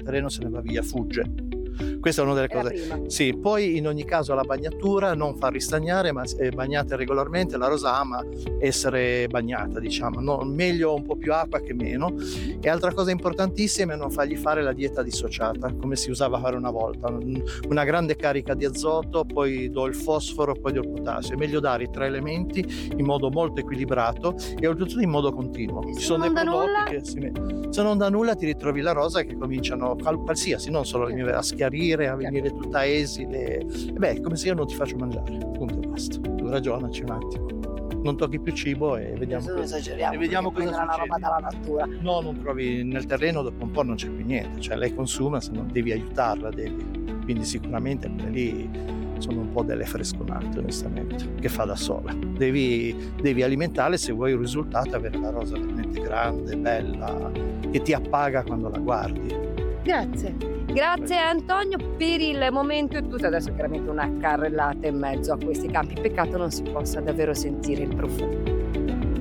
terreno se ne va via, fugge. Questa è una delle cose. Prima. Sì, poi in ogni caso la bagnatura non fa ristagnare, ma se bagnate regolarmente. La rosa ama essere bagnata, diciamo, no? Meglio un po' più acqua che meno. E altra cosa importantissima è non fargli fare la dieta dissociata, come si usava a fare una volta, una grande carica di azoto, poi do il fosforo, poi do il potassio. È meglio dare i 3 elementi in modo molto equilibrato e oltretutto in modo continuo. Ci sono dei prodotti che se non dà nulla ti ritrovi la rosa che cominciano qualsiasi, non solo a schiarire, a venire tutta esile. È come se io non ti faccio mangiare, punto e basta. Tu ragionaci un attimo, non tocchi più cibo e vediamo cosa succede. Una roba dalla natura. No, non trovi nel terreno, dopo un po' non c'è più niente, cioè lei consuma, se non devi aiutarla, quindi sicuramente quelle lì sono un po' delle fresconate, onestamente, che fa da sola. Devi alimentarle se vuoi un risultato, avere la rosa veramente grande, bella, che ti appaga quando la guardi. Grazie Antonio, per il momento è tutto. Adesso chiaramente una carrellata in mezzo a questi campi, peccato non si possa davvero sentire il profumo.